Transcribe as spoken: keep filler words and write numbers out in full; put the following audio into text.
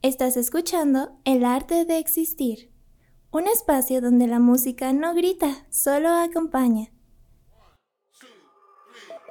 Estás escuchando El arte de existir, un espacio donde la música no grita, solo acompaña.